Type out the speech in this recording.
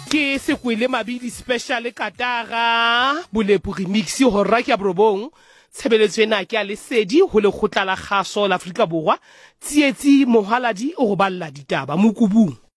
ke Sekwele Mabidi special Katara Bolepo remix hora ke abrobong tshebeletso ena ke a lesedi ho lekgotla la kgaso la Afrika Borwa tsietsi mohaladi o go balla ditaba mokubung.